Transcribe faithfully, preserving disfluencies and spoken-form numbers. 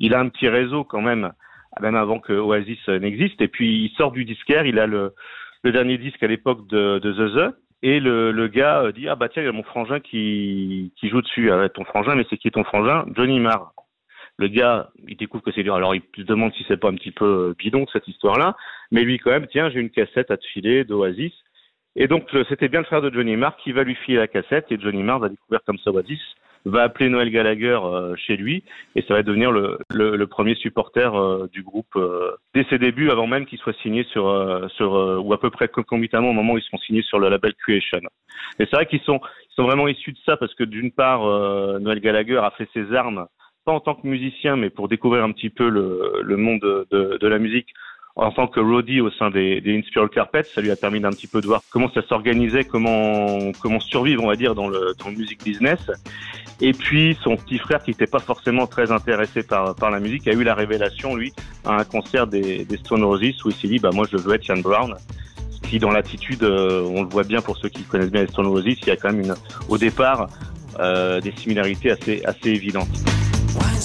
il a un petit réseau quand même, même avant que Oasis n'existe. Et puis il sort du disquaire, il a le, le dernier disque à l'époque de, de The The. Et le, le gars dit, ah bah tiens, il y a mon frangin qui, qui joue dessus. Ah, ton frangin, mais c'est qui ton frangin? Johnny Marr. Le gars, il découvre que c'est dur. Alors il se demande si c'est pas un petit peu bidon cette histoire-là. Mais lui quand même, tiens, j'ai une cassette à te filer d'Oasis. Et donc c'était bien le frère de Johnny Marr qui va lui filer la cassette. Et Johnny Marr va découvrir comme ça Oasis, va appeler Noel Gallagher euh, chez lui. Et ça va devenir le, le, le premier supporter euh, du groupe euh, dès ses débuts, avant même qu'il soit signé sur, euh, sur euh, ou à peu près concomitamment au moment où ils sont signés sur le label Creation. Et c'est vrai qu'ils sont, ils sont vraiment issus de ça parce que d'une part, euh, Noel Gallagher a fait ses armes, pas en tant que musicien, mais pour découvrir un petit peu le, le monde de, de, de la musique en tant que roadie au sein des, des Inspiral Carpets. Ça lui a permis d'un petit peu de voir comment ça s'organisait, comment, comment survivre, on va dire, dans le, dans le music business. Et puis, son petit frère, qui n'était pas forcément très intéressé par, par la musique, a eu la révélation, lui, à un concert des, des Stone Roses, où il s'est dit, bah, moi, je veux être Ian Brown. Qui, dans l'attitude, euh, on le voit bien pour ceux qui connaissent bien les Stone Roses, il y a quand même une, au départ, euh, des similarités assez, assez évidentes.